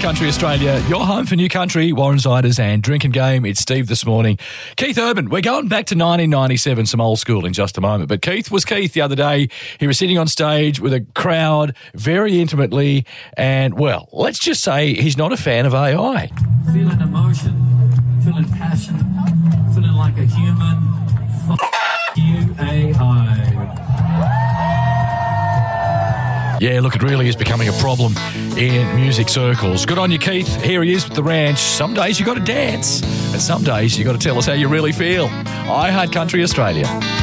Country Australia, your home for new country, Warren's Iders and Drink and Game. It's Steve this morning. Keith Urban, we're going back to 1997, some old school in just a moment. But Keith was Keith the other day. He was sitting on stage with a crowd very intimately. And, well, let's just say he's not a fan of AI. Feeling emotion, feeling passion, feeling like a human. You, AI. Yeah, look, it really is becoming a problem in music circles. Good on you, Keith. Here he is with The Ranch. Some days you got to dance, and some days you got to tell us how you really feel. I Heart Country Australia.